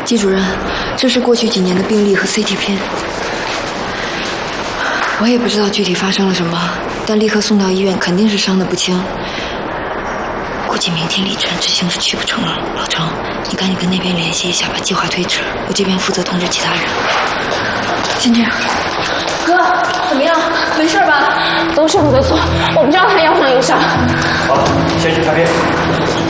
季主任，这是过去几年的病历和 CT 片。我也不知道具体发生了什么，但立刻送到医院，肯定是伤得不轻。估计明天李晨执行是去不成了。老程，你赶紧跟那边联系一下，把计划推迟。我这边负责通知其他人。先这样。 哥，怎么样？没事吧？都是我的错，我不知道他腰上有伤。 好，先去拍片。